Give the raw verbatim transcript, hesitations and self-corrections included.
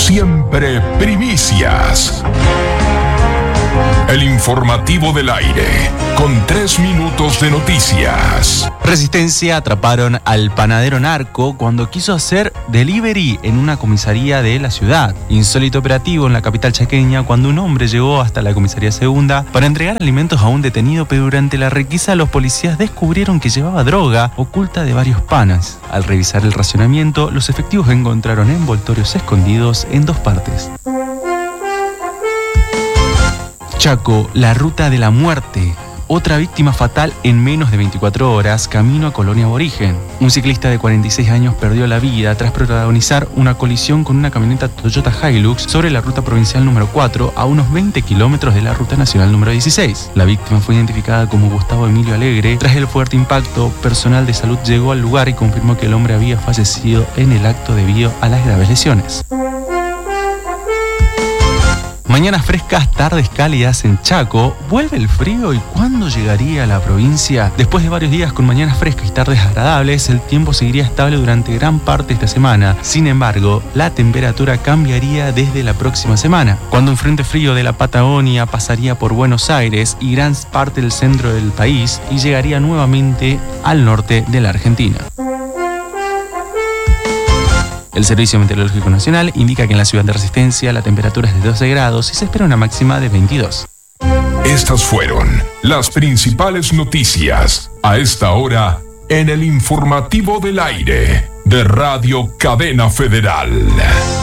siempre primicias. El informativo del aire, con tres minutos de noticias. Resistencia atraparon al panadero narco cuando quiso hacer delivery en una comisaría de la ciudad. Insólito operativo en la capital chaqueña cuando un hombre llegó hasta la comisaría segunda para entregar alimentos a un detenido, pero durante la requisa los policías descubrieron que llevaba droga oculta de varios panes. Al revisar el racionamiento, los efectivos encontraron envoltorios escondidos en dos partes. Chaco, la ruta de la muerte. Otra víctima fatal en menos de veinticuatro horas, camino a Colonia Aborigen. Un ciclista de cuarenta y seis años perdió la vida tras protagonizar una colisión con una camioneta Toyota Hilux sobre la ruta provincial número cuatro a unos veinte kilómetros de la ruta nacional número dieciséis. La víctima fue identificada como Gustavo Emilio Alegre. Tras el fuerte impacto, personal de salud llegó al lugar y confirmó que el hombre había fallecido en el acto debido a las graves lesiones. Mañanas frescas, tardes cálidas en Chaco. ¿Vuelve el frío y cuándo llegaría a la provincia? Después de varios días con mañanas frescas y tardes agradables, el tiempo seguiría estable durante gran parte de esta semana. Sin embargo, la temperatura cambiaría desde la próxima semana, cuando un frente frío de la Patagonia pasaría por Buenos Aires y gran parte del centro del país y llegaría nuevamente al norte de la Argentina. El Servicio Meteorológico Nacional indica que en la ciudad de Resistencia la temperatura es de doce grados y se espera una máxima de veintidós. Estas fueron las principales noticias a esta hora en el informativo del aire de Radio Cadena Federal.